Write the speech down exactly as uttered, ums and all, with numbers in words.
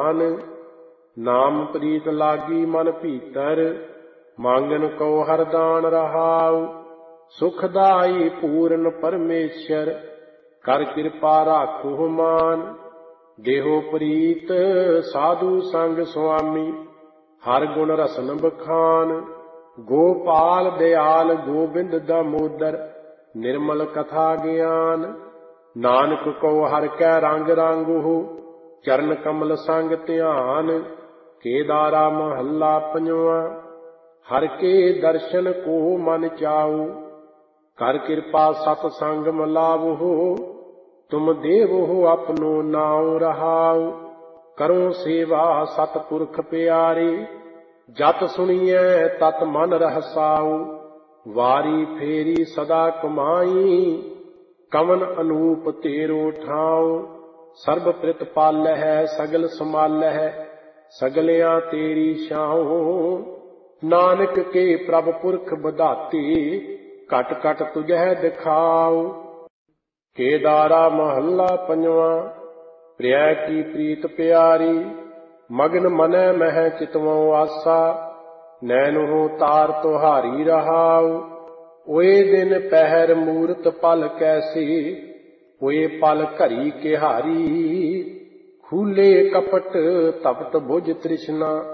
मान। नाम प्रीत लागी मन भीतर, मांगन को हरदान रहाऊ। सुखदाई पूर्ण परमेश्वर, कर कृपा राखो मान। देहो प्रीत साधु संग स्वामी, हर गुण रसन बखान। गोपाल दयाल गोबिंद दामोदर, निर्मल कथा ज्ञान। नानक को हर कै रंग रंगो, चरण कमल संग ध्यान। केदारा महला पंजवा, हर के दर्शन को मन चाऊ। कर कृपा सतसंग मलावो, तुम देवो अपनो नाम रहाऊ। करो सेवा सतपुरख प्यारे, जत सुनिए तत मन रहसाऊ। वारी फेरी सदा कमाई, कवन अनूप तेरो ठाऊ। सर्ब प्रित पाल है सगल संभाल है, सगलियां तेरी छाऊं। नानक के प्रभ पुरख बधाते, घट घट तुझै दिखाऊ। केदारा महला पंजवा, प्रिय की प्रीत प्यारी। मगन मनै मह चितवों आसा, नैनो तार तुहारी रहाऊ। ओए दिन पहर मूरत पल कैसी, ओए पल घरी के हारी। खूले कपट तपत भुज तृष्णा,